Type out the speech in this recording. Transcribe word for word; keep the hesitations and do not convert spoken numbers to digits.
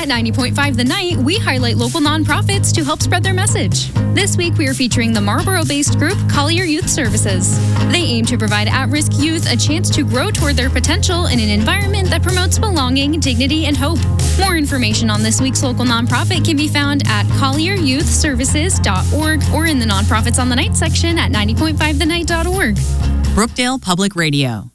At ninety point five The Night, we highlight local nonprofits to help spread their message. This week, we are featuring the Marlboro-based group Collier Youth Services. They aim to provide at-risk youth a chance to grow toward their potential in an environment that promotes belonging, dignity, and hope. More information on this week's local nonprofit can be found at collier youth services dot org or in the Nonprofits on the Night section at ninety point five the night dot org. Brookdale Public Radio.